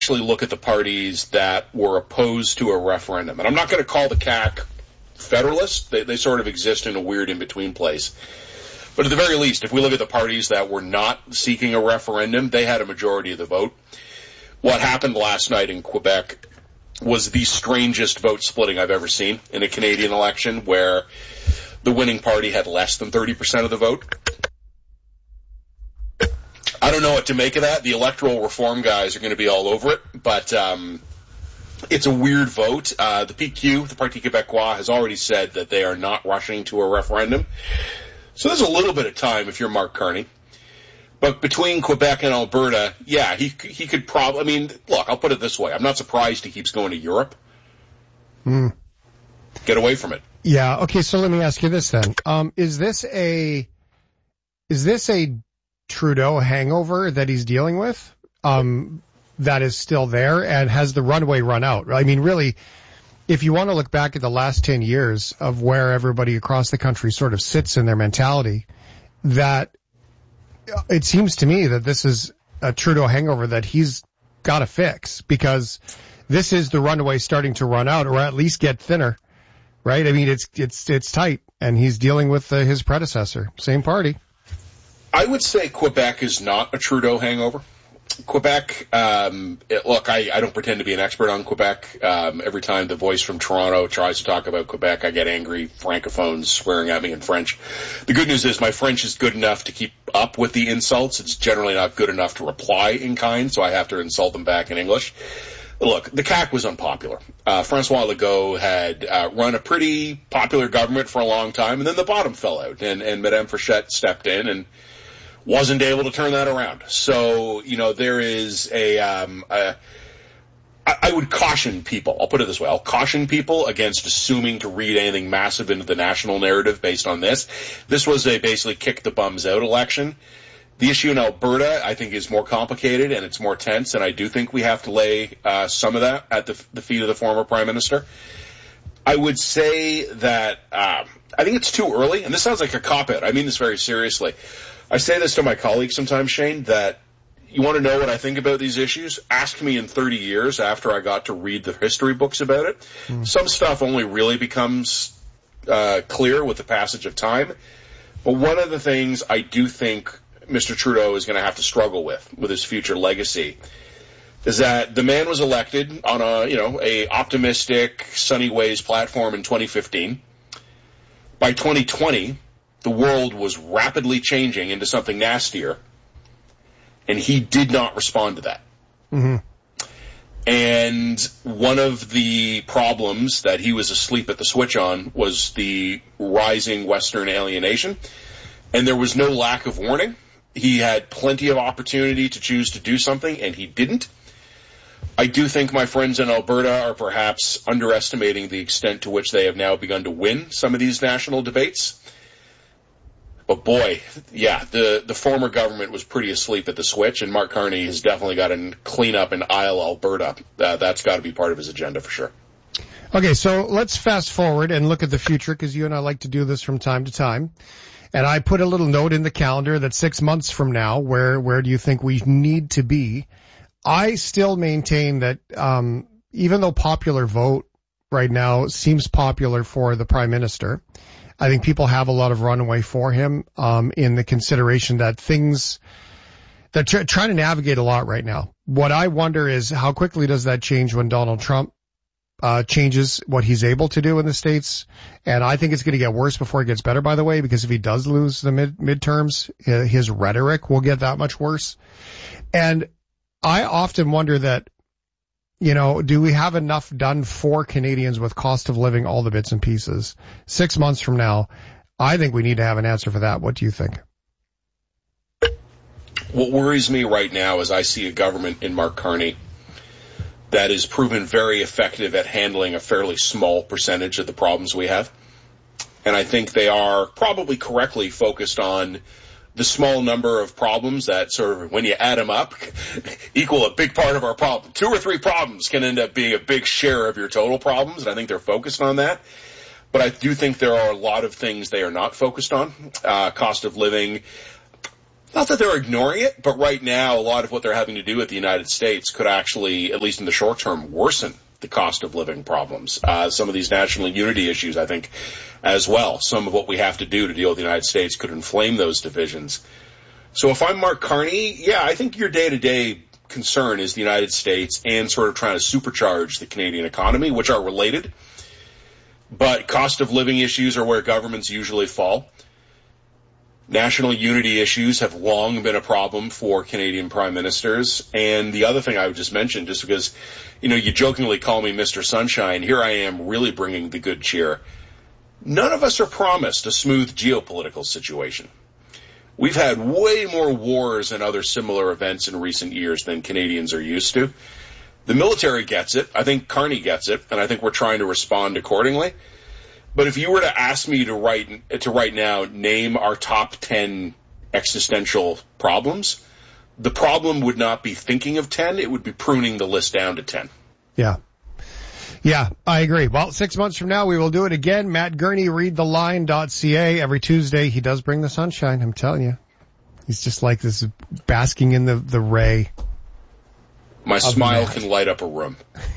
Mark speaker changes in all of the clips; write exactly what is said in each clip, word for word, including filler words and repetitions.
Speaker 1: actually look at the parties that were opposed to a referendum, and I'm not going to call the C A C Federalist. They, they sort of exist in a weird in-between place. But at the very least, if we look at the parties that were not seeking a referendum, they had a majority of the vote. What happened last night in Quebec was the strangest vote splitting I've ever seen in a Canadian election, where the winning party had less than thirty percent of the vote. I don't know what to make of that. The electoral reform guys are going to be all over it, but um, it's a weird vote. Uh, the P Q, the Parti Québécois, has already said that they are not rushing to a referendum. So there's a little bit of time if you're Mark Carney. But between Quebec and Alberta, yeah, he he could probably, I mean, look, I'll put it this way. I'm not surprised he keeps going to Europe.
Speaker 2: Mm.
Speaker 1: Get away from it.
Speaker 2: Yeah, okay, so let me ask you this then. Um, is this a, is this a Trudeau hangover that he's dealing with, um, that is still there, and has the runway run out? I mean, really, if you want to look back at the last ten years of where everybody across the country sort of sits in their mentality, that it seems to me that this is a Trudeau hangover that he's got to fix, because this is the runway starting to run out, or at least get thinner, right? I mean, it's it's it's tight, and he's dealing with uh, his predecessor, same party.
Speaker 1: I would say Quebec is not a Trudeau hangover. Quebec, um, it, look, I, I don't pretend to be an expert on Quebec. Um, every time the voice from Toronto tries to talk about Quebec, I get angry francophones swearing at me in French. The good news is my French is good enough to keep up with the insults. It's generally not good enough to reply in kind, so I have to insult them back in English. Look, the C A C was unpopular. Uh, Francois Legault had uh, run a pretty popular government for a long time, and then the bottom fell out, and, and Madame Frechette stepped in and wasn't able to turn that around. So, you know, there is a, um, a I, I would caution people, I'll put it this way, I'll caution people against assuming to read anything massive into the national narrative based on this. This was a basically kick the bums out election. The issue in Alberta, I think, is more complicated and it's more tense, and I do think we have to lay uh, some of that at the, the feet of the former Prime Minister. I would say that um, I think it's too early, and this sounds like a cop-out. I mean this very seriously. I say this to my colleagues sometimes, Shane, that you want to know what I think about these issues? Ask me in thirty years after I got to read the history books about it. Mm. Some stuff only really becomes uh, clear with the passage of time. But one of the things I do think Mister Trudeau is going to have to struggle with, with his future legacy, is that the man was elected on a, you know, a optimistic, sunny ways platform in twenty fifteen. By twenty twenty, the world was rapidly changing into something nastier, and he did not respond to that.
Speaker 2: Mm-hmm.
Speaker 1: And one of the problems that he was asleep at the switch on was the rising Western alienation, and there was no lack of warning. He had plenty of opportunity to choose to do something, and he didn't. I do think my friends in Alberta are perhaps underestimating the extent to which they have now begun to win some of these national debates. But boy, yeah, the, the former government was pretty asleep at the switch, and Mark Carney has definitely got to clean up in Isle, Alberta. Uh, that's got to be part of his agenda for sure.
Speaker 2: Okay, so let's fast forward and look at the future, because you and I like to do this from time to time. And I put a little note in the calendar that six months from now, where, where do you think we need to be? I still maintain that um, even though popular vote right now seems popular for the Prime Minister, I think people have a lot of runway for him um, in the consideration that things – they're tr- trying to navigate a lot right now. What I wonder is how quickly does that change when Donald Trump uh changes what he's able to do in the States. And I think it's going to get worse before it gets better, by the way, because if he does lose the mid midterms, his rhetoric will get that much worse. And I often wonder that, you know, do we have enough done for Canadians with cost of living, all the bits and pieces? Six months from now, I think we need to have an answer for that. What do you think?
Speaker 1: What worries me right now is I see a government in Mark Carney that is proven very effective at handling a fairly small percentage of the problems we have. And I think they are probably correctly focused on the small number of problems that sort of, when you add them up, equal a big part of our problem. Two or three problems can end up being a big share of your total problems, and I think they're focused on that. But I do think there are a lot of things they are not focused on. Uh, cost of living. Not that they're ignoring it, but right now a lot of what they're having to do with the United States could actually, at least in the short term, worsen the cost of living problems. Uh, some of these national unity issues, I think, as well. Some of what we have to do to deal with the United States could inflame those divisions. So if I'm Mark Carney, yeah, I think your day-to-day concern is the United States and sort of trying to supercharge the Canadian economy, which are related. But cost of living issues are where governments usually fall. National unity issues have long been a problem for Canadian prime ministers. And the other thing I would just mention, just because, you know, you jokingly call me Mister Sunshine, here I am really bringing the good cheer. None of us are promised a smooth geopolitical situation. We've had way more wars and other similar events in recent years than Canadians are used to. The military gets it. I think Carney gets it, and I think we're trying to respond accordingly. But if you were to ask me to write to right now name our top ten existential problems, the problem would not be thinking of ten, it would be pruning the list down to ten.
Speaker 2: Yeah. Yeah, I agree. Well, six months from now, we will do it again. Matt Gurney, read the line dot c a. Every Tuesday, he does bring the sunshine, I'm telling you. He's just like this, basking in the, the ray.
Speaker 1: My smile Matt. Can light up a room.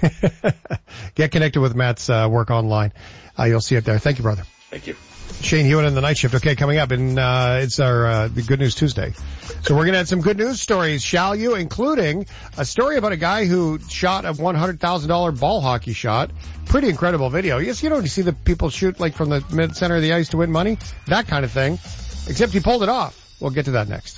Speaker 2: Get connected with Matt's uh, work online. Uh, you'll see it there. Thank you, brother.
Speaker 1: Thank you.
Speaker 2: Shane Hewitt in the night shift. Okay, coming up, and uh, it's our uh, the Good News Tuesday. So we're going to have some good news stories, shall you, including a story about a guy who shot a one hundred thousand dollars ball hockey shot. Pretty incredible video. Yes, you know, you see the people shoot like from the mid-center of the ice to win money? That kind of thing. Except he pulled it off. We'll get to that next.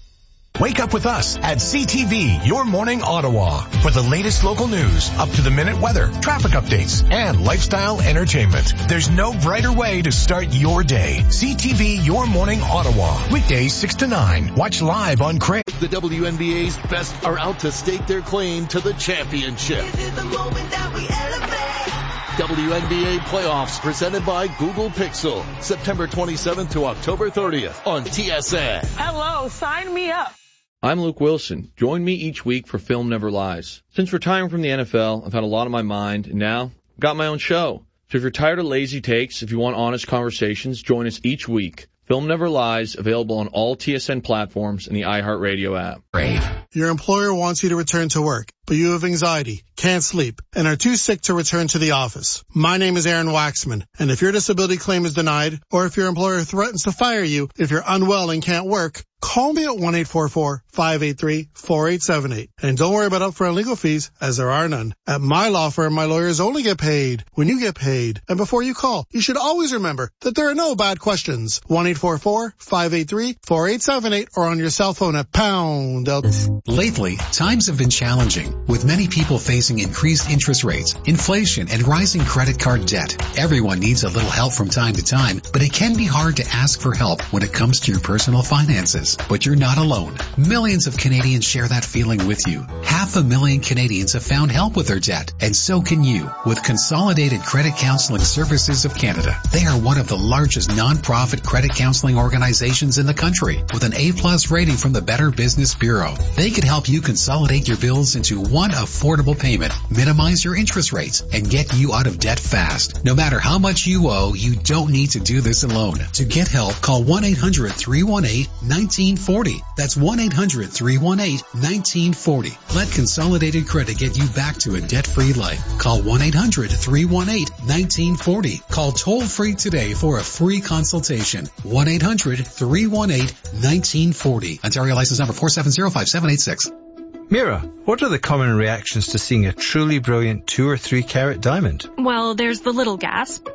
Speaker 3: Wake up with us at C T V, Your Morning Ottawa, for the latest local news, up-to-the-minute weather, traffic updates, and lifestyle entertainment. There's no brighter way to start your day. C T V, Your Morning Ottawa, weekdays six to nine. Watch live on Crave.
Speaker 4: The W N B A's best are out to stake their claim to the championship.
Speaker 5: This is the moment that we elevate.
Speaker 4: W N B A playoffs presented by Google Pixel, September twenty-seventh to October thirtieth on T S N.
Speaker 6: Hello, sign me up.
Speaker 7: I'm Luke Wilson. Join me each week for Film Never Lies. Since retiring from the N F L, I've had a lot on my mind, and now I've got my own show. So if you're tired of lazy takes, if you want honest conversations, join us each week. Film Never Lies, available on all T S N platforms and the iHeartRadio app.
Speaker 8: Brave. Your employer wants you to return to work, but you have anxiety, can't sleep, and are too sick to return to the office. My name is Aaron Waxman, and if your disability claim is denied, or if your employer threatens to fire you if you're unwell and can't work, call me at one eight four four, five eight three, four eight seven eight. And don't worry about upfront legal fees, as there are none. At my law firm, my lawyers only get paid when you get paid. And before you call, you should always remember that there are no bad questions. one eight four four, five eight three, four eight seven eight or on your cell phone at pound.
Speaker 9: Lately, times have been challenging, with many people facing increased interest rates, inflation, and rising credit card debt. Everyone needs a little help from time to time, but it can be hard to ask for help when it comes to your personal finances. But you're not alone. Millions of Canadians share that feeling with you. Half a million Canadians have found help with their debt, and so can you with Consolidated Credit Counseling Services of Canada. They are one of the largest non-profit credit counseling organizations in the country, with an A-plus rating from the Better Business Bureau. They could help you consolidate your bills into one affordable payment, minimize your interest rates, and get you out of debt fast. No matter how much you owe, you don't need to do this alone. To get help, call one eight hundred, three one eight, one nine four zero. That's one eight hundred, three one eight, one nine four zero. Let Consolidated Credit get you back to a debt-free life. Call one eight hundred, three one eight, one nine four zero. Call toll-free today for a free consultation. one eight hundred, three one eight, one nine four zero. Ontario license number four seven zero five seven eight six.
Speaker 10: Mira, what are the common reactions to seeing a truly brilliant two or three carat diamond?
Speaker 11: Well, there's the little gasp.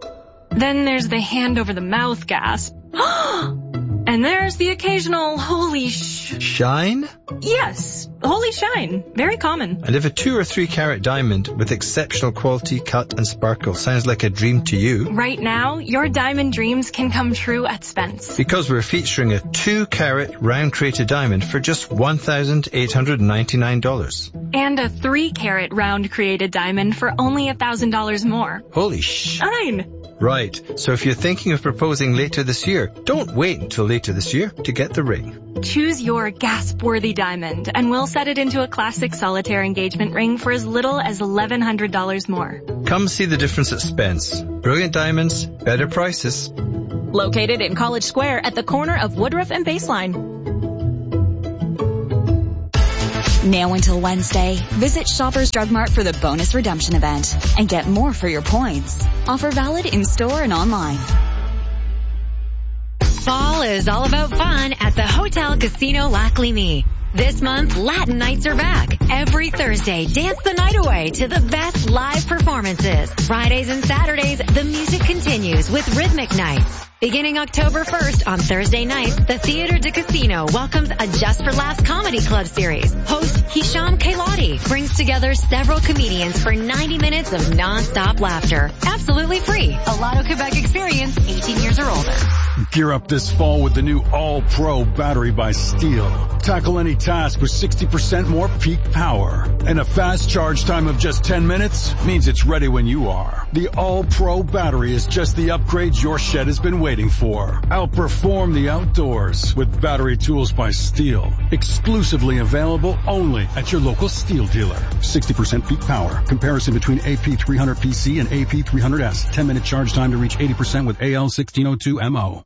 Speaker 11: Then there's the hand over the mouth gasp. And there's the occasional holy sh...
Speaker 10: Shine?
Speaker 11: Yes, holy shine. Very common.
Speaker 10: And if a two or three carat diamond with exceptional quality, cut and sparkle sounds like a dream to you...
Speaker 11: Right now, your diamond dreams can come true at Spence.
Speaker 10: Because we're featuring a two carat round crated diamond for just one thousand eight hundred ninety-nine dollars.
Speaker 11: And a three carat round created diamond for only one thousand dollars more.
Speaker 10: Holy shine.
Speaker 11: Right.
Speaker 10: So if you're thinking of proposing later this year, don't wait until later this year to get the ring.
Speaker 11: Choose your gasp-worthy diamond, and we'll set it into a classic solitaire engagement ring for as little as eleven hundred dollars more.
Speaker 10: Come see the difference at Spence. Brilliant diamonds, better prices.
Speaker 12: Located in College Square at the corner of Woodruff and Baseline.
Speaker 6: Now until Wednesday, visit Shoppers Drug Mart for the bonus redemption event and get more for your points. Offer valid in-store and online.
Speaker 12: Fall is all about fun at the Hotel Casino Lac Lévis. This month, Latin nights are back. Every Thursday, dance the night away to the best live performances. Fridays and Saturdays, the music continues with rhythmic nights. Beginning October first on Thursday nights, the Theatre de Casino welcomes a Just for Laughs comedy club series. Host Hisham Kailati brings together several comedians for ninety minutes of non-stop laughter. Absolutely free. A Lotto Quebec experience, eighteen years or older.
Speaker 13: Gear up this fall with the new All-Pro battery by Steel. Tackle any task with sixty percent more peak power. And a fast charge time of just ten minutes means it's ready when you are. The All-Pro battery is just the upgrade your shed has been waiting for. Outperform the outdoors with battery tools by Steel. Exclusively available only at your local Steel dealer. sixty percent peak power. Comparison between A P three hundred P C and A P three hundred S. ten minute charge time to reach eighty percent with A L sixteen oh two M O.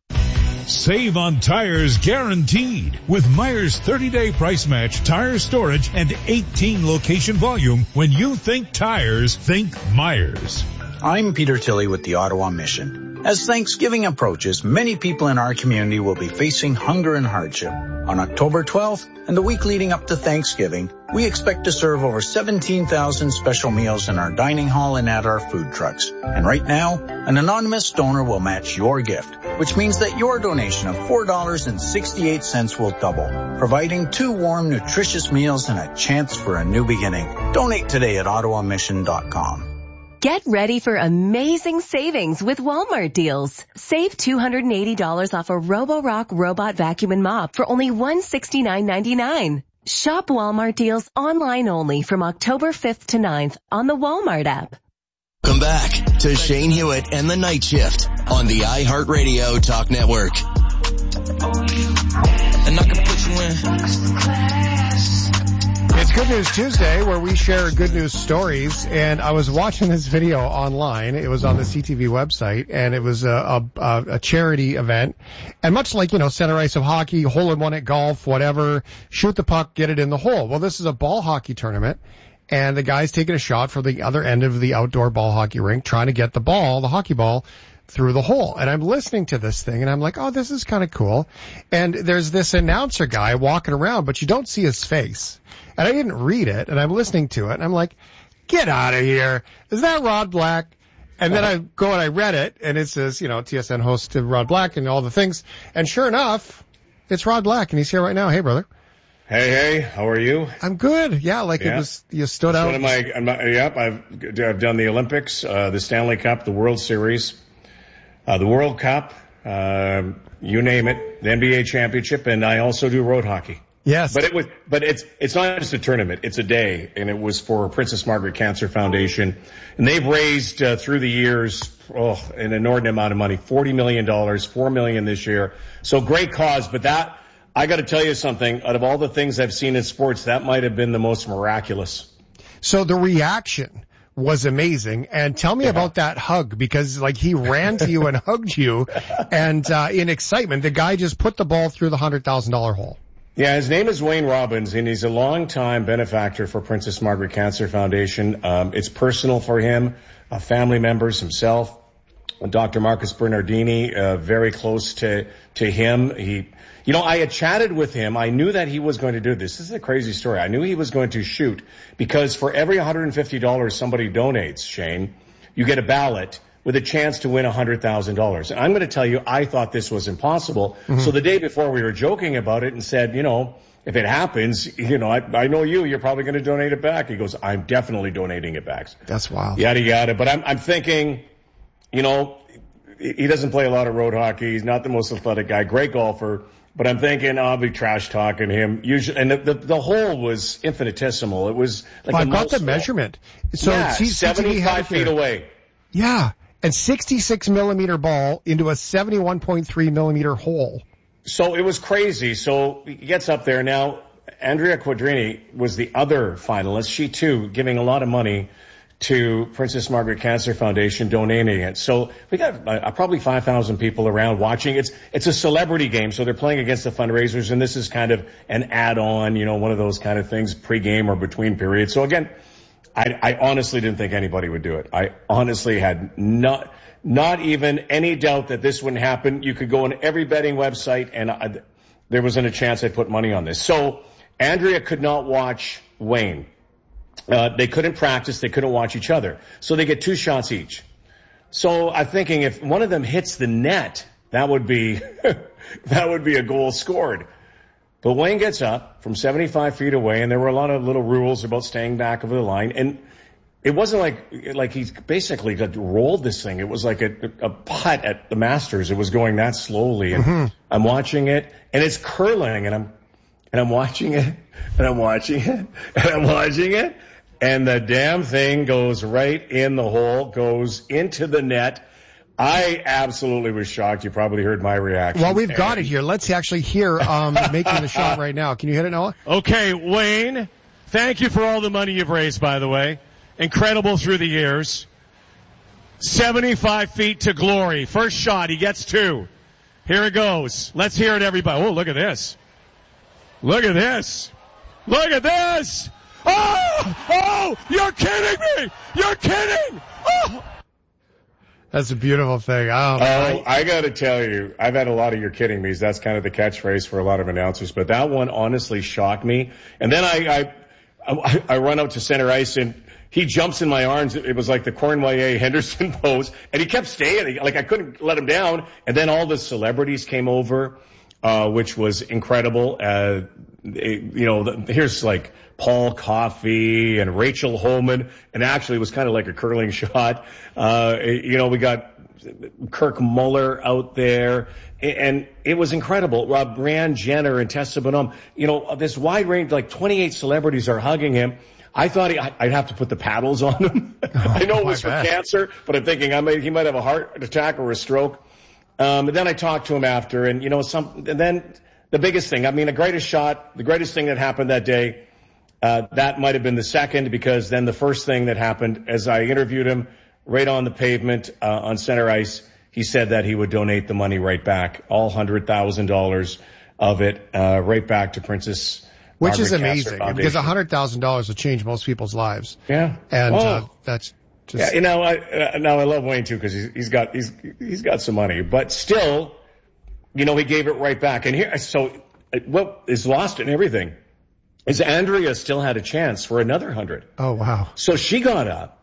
Speaker 14: Save on tires guaranteed with Myers thirty-day price match, tire storage, and eighteen location volume. When you think tires, think Myers.
Speaker 15: I'm Peter Tilley with the Ottawa Mission. As Thanksgiving approaches, many people in our community will be facing hunger and hardship. On October twelfth and the week leading up to Thanksgiving, we expect to serve over seventeen thousand special meals in our dining hall and at our food trucks. And right now, an anonymous donor will match your gift, which means that your donation of four dollars and sixty-eight cents will double, providing two warm, nutritious meals and a chance for a new beginning. Donate today at ottawa mission dot com.
Speaker 16: Get ready for amazing savings with Walmart deals. Save two hundred eighty dollars off a Roborock robot vacuum and mop for only one hundred sixty-nine ninety-nine. Shop Walmart deals online only from October fifth to ninth on the Walmart app.
Speaker 17: Come back to Shane Hewitt and the Night Shift on the iHeartRadio Talk Network.
Speaker 18: And I can put you in.
Speaker 2: It's Good News Tuesday, where we share good news stories, and I was watching this video online. It was on the C T V website, and it was a, a, a charity event. And much like, you know, center ice of hockey, hole-in-one at golf, whatever, shoot the puck, get it in the hole. Well, this is a ball hockey tournament, and the guy's taking a shot for the other end of the outdoor ball hockey rink, trying to get the ball, the hockey ball, through the hole. And I'm listening to this thing, and I'm like, oh, this is kind of cool. And there's this announcer guy walking around, but you don't see his face. And I didn't read it, and I'm listening to it, and I'm like, get out of here. Is that Rod Black? And then I go and I read it, and it says, you know, T S N host Rod Black and all the things. And sure enough, it's Rod Black, and he's here right now. Hey, brother.
Speaker 19: Hey, hey, how are you?
Speaker 2: I'm good. Yeah, like yeah. it was, you stood out.
Speaker 19: One of my, I'm not, yep, I've, I've done the Olympics, uh, the Stanley Cup, the World Series, uh, the World Cup, uh, you name it, the N B A championship, and I also do road hockey.
Speaker 2: Yes.
Speaker 19: But it was, but it's, it's not just a tournament. It's a day, and it was for Princess Margaret Cancer Foundation. And they've raised, uh, through the years, oh, an inordinate amount of money, forty million dollars, four million dollars this year. So great cause, but that, I gotta tell you something, out of all the things I've seen in sports, that might have been the most miraculous.
Speaker 2: So the reaction was amazing. And tell me yeah. about that hug, because like he ran to you and hugged you, and, uh, in excitement, the guy just put the ball through the one hundred thousand dollars hole.
Speaker 19: Yeah, his name is Wayne Robbins, and he's a longtime benefactor for Princess Margaret Cancer Foundation. Um, it's personal for him, uh, family members, himself, Doctor Marcus Bernardini, uh, very close to, to him. He, you know, I had chatted with him. I knew that he was going to do this. This is a crazy story. I knew he was going to shoot, because for every one hundred fifty dollars somebody donates, Shane, you get a ballot with a chance to win one hundred thousand dollars. And I'm going to tell you, I thought this was impossible. Mm-hmm. So the day before we were joking about it and said, you know, if it happens, you know, I, I know you, you're probably going to donate it back. He goes, I'm definitely donating it back.
Speaker 2: That's wild.
Speaker 19: Yada, yada. But I'm, I'm thinking, you know, he doesn't play a lot of road hockey. He's not the most athletic guy. Great golfer. But I'm thinking, I'll be trash talking him. Usually, and the, the, the hole was infinitesimal. It was like
Speaker 2: well,
Speaker 19: a
Speaker 2: I've got the
Speaker 19: hole.
Speaker 2: measurement. So
Speaker 19: yeah,
Speaker 2: C T V
Speaker 19: seventy-five feet away.
Speaker 2: Yeah. And sixty-six millimeter ball into a seventy-one point three millimeter hole.
Speaker 19: So it was crazy. So he gets up there. Now, Andrea Quadrini was the other finalist. She, too, giving a lot of money to Princess Margaret Cancer Foundation donating it. So we got uh, probably five thousand people around watching. It's it's a celebrity game, so they're playing against the fundraisers, and this is kind of an add-on, you know, one of those kind of things, pre-game or between periods. So again, I, I honestly didn't think anybody would do it. I honestly had not not even any doubt that this wouldn't happen. You could go on every betting website, and I, there wasn't a chance I'd put money on this. So Andrea could not watch Wayne. Uh, they couldn't practice. They couldn't watch each other. So they get two shots each. So I'm thinking if one of them hits the net, that would be, that would be a goal scored. But Wayne gets up from seventy-five feet away, and there were a lot of little rules about staying back of the line. And it wasn't like, like he basically got rolled this thing. It was like a, a putt at the Masters. It was going that slowly. And mm-hmm. I'm watching it, and it's curling, and I'm, and I'm watching it, and I'm watching it, and I'm watching it. And the damn thing goes right in the hole, goes into the net. I absolutely was shocked. You probably heard my reaction.
Speaker 2: Well, we've got it here. Let's actually hear um making the shot right now. Can you hit it, Noah?
Speaker 20: Okay, Wayne, thank you for all the money you've raised, by the way. Incredible through the years. seventy-five feet to glory. First shot, he gets two. Here it goes. Let's hear it, everybody. Oh, look at this. Look at this. Look at this. Oh! Oh! You're kidding me! You're kidding! Oh!
Speaker 2: That's a beautiful thing. Oh,
Speaker 19: oh I got to tell you, I've had a lot of "you're kidding me." That's kind of the catchphrase for a lot of announcers, but that one honestly shocked me. And then I, I, I, I run out to center ice, and he jumps in my arms. It was like the Cornwall Henderson pose, and he kept staying. Like I couldn't let him down. And then all the celebrities came over, uh, which was incredible. Uh, it, you know, the, here's like Paul Coffey and Rachel Holman, and actually it was kind of like a curling shot. Uh, you know, we got Kirk Muller out there, and it was incredible. Rob Brand Jenner and Tessa Bonhomme. You know, this wide range, like twenty-eight celebrities are hugging him. I thought he, I'd have to put the paddles on him. Oh, I know it was for God. cancer, but I'm thinking I might, he might have a heart attack or a stroke. Um, and then I talked to him after, and you know, some, and then the biggest thing, I mean, the greatest shot, the greatest thing that happened that day, uh, that might have been the second, because then the first thing that happened, as I interviewed him right on the pavement, uh, on center ice, he said that he would donate the money right back, all one hundred thousand dollars of it, uh, right back to Princess
Speaker 2: Which
Speaker 19: Margaret
Speaker 2: is amazing, because one hundred thousand dollars will change most people's lives.
Speaker 19: Yeah.
Speaker 2: And,
Speaker 19: oh.
Speaker 2: uh, that's just.
Speaker 19: Yeah, you know, I, uh, now I love Wayne too, because he's, he's got, he's, he's got some money, but still, you know, he gave it right back. And here, so what is lost in everything is Andrea still had a chance for another hundred.
Speaker 2: Oh, wow.
Speaker 19: So she got up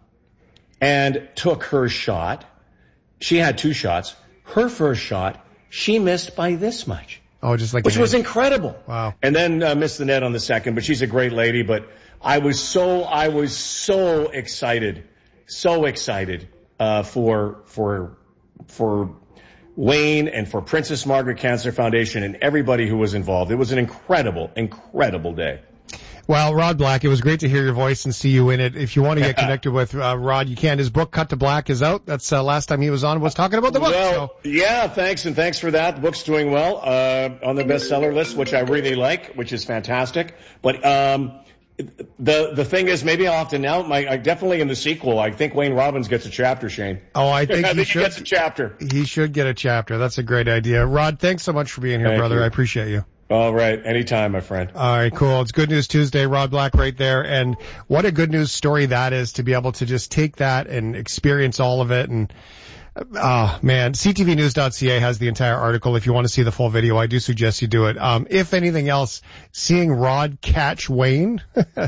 Speaker 19: and took her shot. She had two shots. Her first shot, she missed by this much.
Speaker 2: Oh, just like
Speaker 19: Which was incredible.
Speaker 2: Wow.
Speaker 19: And then uh, missed the net on the second, but she's a great lady. But I was so, I was so excited, so excited, uh, for, for, for Wayne and for Princess Margaret Cancer Foundation and everybody who was involved. It was an incredible, incredible day.
Speaker 2: Well, Rod Black, it was great to hear your voice and see you in it. If you want to get connected with uh, Rod, you can. His book, Cut to Black, is out. That's uh, last time he was on, was talking about the book.
Speaker 19: Well,
Speaker 2: so.
Speaker 19: yeah, thanks, and thanks for that. The book's doing well uh, on the bestseller list, which I really like, which is fantastic. But um, the the thing is, maybe I'll have to now, my, I definitely in the sequel, I think Wayne Robbins gets a chapter, Shane.
Speaker 2: Oh, I think,
Speaker 19: I
Speaker 2: he,
Speaker 19: think
Speaker 2: should,
Speaker 19: he gets a chapter.
Speaker 2: He should get a chapter. That's a great idea. Rod, thanks so much for being here,
Speaker 19: Thank
Speaker 2: brother.
Speaker 19: you.
Speaker 2: I appreciate you.
Speaker 19: All right. Anytime, my friend.
Speaker 2: All right, cool. It's Good News Tuesday. Rod Black right there. And what a good news story that is, to be able to just take that and experience all of it. And, oh, man, C T V news dot C A has the entire article. If you want to see the full video, I do suggest you do it. Um, if anything else, seeing Rod catch Wayne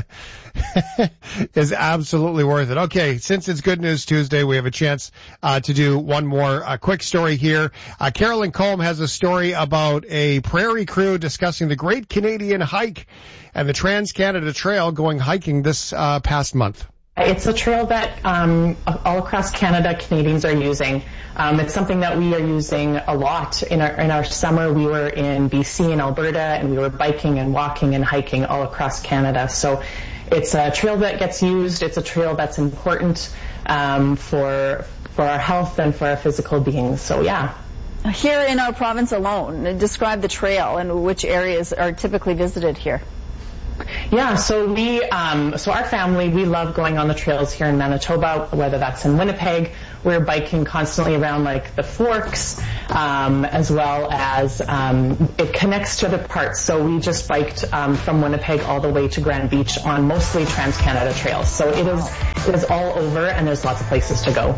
Speaker 2: is absolutely worth it. Okay, since it's Good News Tuesday, we have a chance uh, to do one more uh, quick story here. Uh, Carolyn Combe has a story about a prairie crew discussing the Great Canadian Hike and the Trans-Canada Trail going hiking this uh, past month.
Speaker 21: It's a trail that um, all across Canada Canadians are using. Um, it's something that we are using a lot. In our in our summer, we were in B C and Alberta, and we were biking and walking and hiking all across Canada. So it's a trail that gets used. It's a trail that's important um, for for our health and for our physical beings. So yeah.
Speaker 22: Here in our province alone, describe the trail and which areas are typically visited here.
Speaker 21: Yeah, so we, um, so our family, we love going on the trails here in Manitoba, whether that's in Winnipeg. We're biking constantly around like the Forks, um, as well as um, it connects to other parts. So we just biked um, from Winnipeg all the way to Grand Beach on mostly Trans-Canada trails. So it is, it is all over, and there's lots of places to go.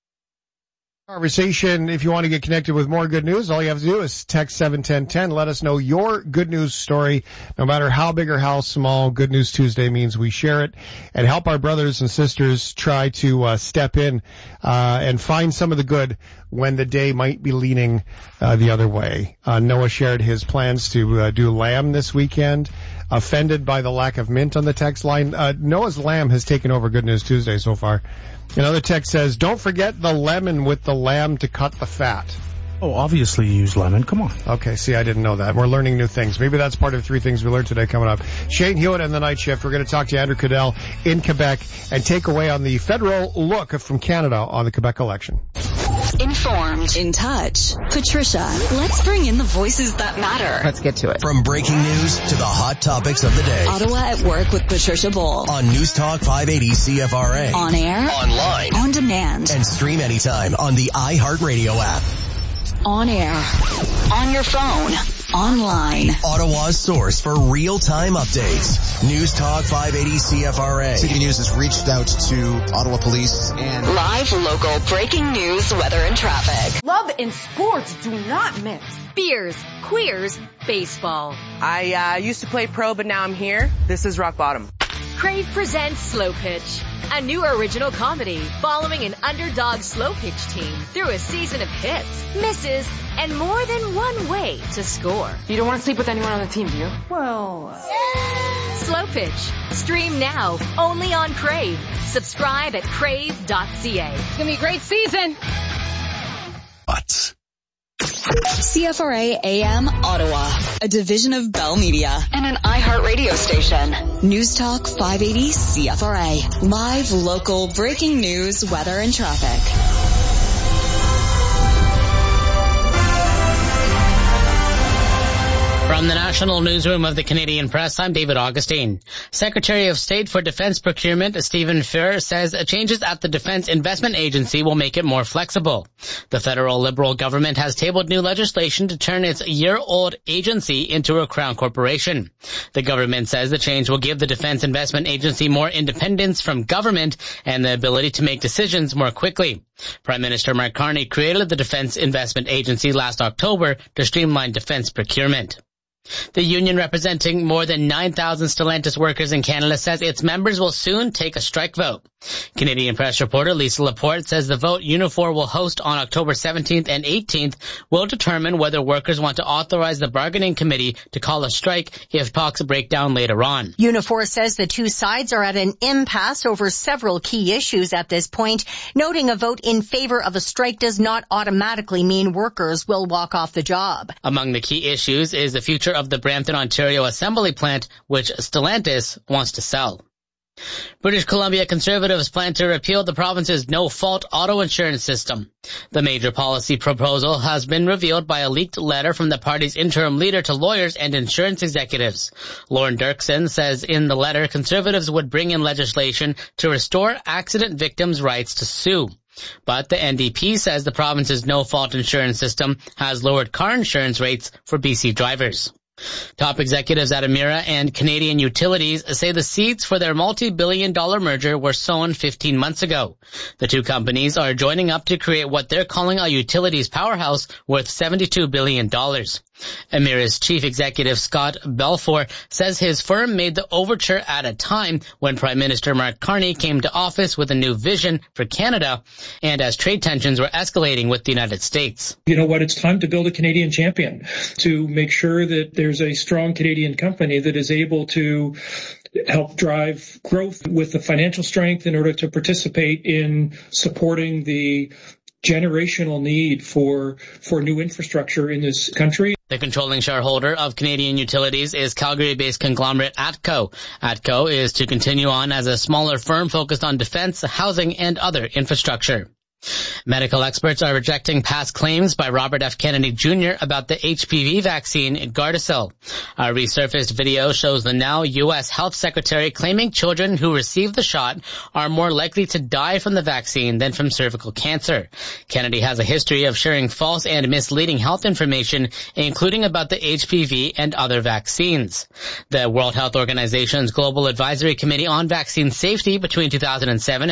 Speaker 2: Conversation. If you want to get connected with more good news, all you have to do is text seven one zero one zero. Let us know your good news story. No matter how big or how small, Good News Tuesday means we share it and help our brothers and sisters try to uh, step in uh, and find some of the good when the day might be leaning uh, the other way. Uh, Noah shared his plans to uh, do lamb this weekend. Offended by the lack of mint on the text line. Uh, Noah's lamb has taken over Good News Tuesday so far. Another text says, don't forget the lemon with the lamb to cut the fat.
Speaker 1: Oh, obviously you use lemon. Come on.
Speaker 2: Okay, see, I didn't know that. We're learning new things. Maybe that's part of three things we learned today coming up. Shane Hewitt and the Night Shift. We're going to talk to Andrew Cadell in Quebec and take away on the federal look from Canada on the Quebec election.
Speaker 6: Informed, in touch. Patricia, let's bring in the voices that matter.
Speaker 17: Let's get to it. From breaking news to the hot topics of the day.
Speaker 6: Ottawa at Work with Patricia Bull.
Speaker 17: On News Talk five eighty C F R A.
Speaker 6: On air.
Speaker 17: Online.
Speaker 6: On demand.
Speaker 17: And stream anytime on the iHeartRadio app.
Speaker 6: On air. On your phone. Online.
Speaker 17: Ottawa's source for real-time updates. News Talk five eighty C F R A.
Speaker 22: City News has reached out to Ottawa Police and...
Speaker 6: Live, local, breaking news, weather, and traffic.
Speaker 23: Love and sports do not mix.
Speaker 24: Beers, queers, baseball.
Speaker 23: I uh, used to play pro, but now I'm here. This is rock bottom.
Speaker 24: Crave presents Slow Pitch, a new original comedy following an underdog slow pitch team through a season of hits, misses, and more than one way to score.
Speaker 23: You don't want to sleep with anyone on the team, do you? Well...
Speaker 24: Uh... Slow Pitch. Stream now, only on Crave. Subscribe at crave dot c a.
Speaker 23: It's going to be a great season.
Speaker 3: Butts.
Speaker 6: C F R A A M Ottawa, a division of Bell Media and an iHeartRadio station. News Talk five eighty C F R A. Live, local, breaking news, weather, and traffic.
Speaker 25: From the National Newsroom of the Canadian Press, I'm David Augustine. Secretary of State for Defense Procurement Stephen Fuhr says changes at the Defense Investment Agency will make it more flexible. The federal Liberal government has tabled new legislation to turn its year-old agency into a Crown corporation. The government says the change will give the Defense Investment Agency more independence from government and the ability to make decisions more quickly. Prime Minister Mark Carney created the Defense Investment Agency last October to streamline defense procurement. The union representing more than nine thousand Stellantis workers in Canada says its members will soon take a strike vote. Canadian Press reporter Lisa Laporte says the vote Unifor will host on October seventeenth and eighteenth will determine whether workers want to authorize the bargaining committee to call a strike if talks break down later on.
Speaker 26: Unifor says the two sides are at an impasse over several key issues at this point, noting a vote in favor of a strike does not automatically mean workers will walk off the job.
Speaker 25: Among the key issues is the future of the Brampton, Ontario assembly plant, which Stellantis wants to sell. British Columbia Conservatives plan to repeal the province's no-fault auto insurance system. The major policy proposal has been revealed by a leaked letter from the party's interim leader to lawyers and insurance executives. Lauren Dirksen says in the letter Conservatives would bring in legislation to restore accident victims' rights to sue. But the N D P says the province's no-fault insurance system has lowered car insurance rates for B C drivers. Top executives at Emera and Canadian Utilities say the seeds for their multi-billion dollar merger were sown fifteen months ago. The two companies are joining up to create what they're calling a utilities powerhouse worth seventy-two billion dollars. Emera's chief executive Scott Balfour says his firm made the overture at a time when Prime Minister Mark Carney came to office with a new vision for Canada and as trade tensions were escalating with the United States.
Speaker 27: You know what? It's time to build a Canadian champion to make sure that there's a strong Canadian company that is able to help drive growth with the financial strength in order to participate in supporting the generational need for for new infrastructure in this country.
Speaker 25: The controlling shareholder of Canadian Utilities is Calgary-based conglomerate ATCO. ATCO is to continue on as a smaller firm focused on defense, housing, and other infrastructure. Medical experts are rejecting past claims by Robert F. Kennedy Junior about the H P V vaccine Gardasil. A resurfaced video shows the now U S Health Secretary claiming children who receive the shot are more likely to die from the vaccine than from cervical cancer. Kennedy has a history of sharing false and misleading health information, including about the H P V and other vaccines. The World Health Organization's Global Advisory Committee on Vaccine Safety between two thousand seven